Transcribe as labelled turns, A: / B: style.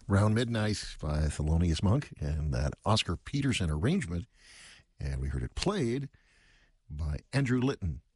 A: Round Midnight by Thelonious Monk and that Oscar Peterson arrangement. And we heard it played by Andrew Litton